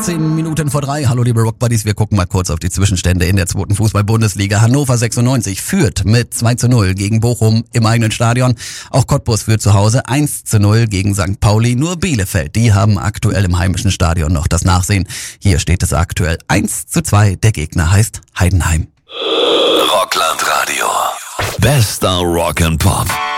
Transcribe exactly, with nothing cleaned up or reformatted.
achtzehn Minuten vor drei. Hallo liebe Rockbuddies, wir gucken mal kurz auf die Zwischenstände in der zweiten Fußball-Bundesliga. Hannover sechsundneunzig führt mit zwei zu null gegen Bochum im eigenen Stadion. Auch Cottbus führt zu Hause eins zu null gegen Sankt Pauli. Nur Bielefeld, die haben aktuell im heimischen Stadion noch das Nachsehen. Hier steht es aktuell eins zu zwei. Der Gegner heißt Heidenheim. Rockland Radio. Bester Rock and Pop.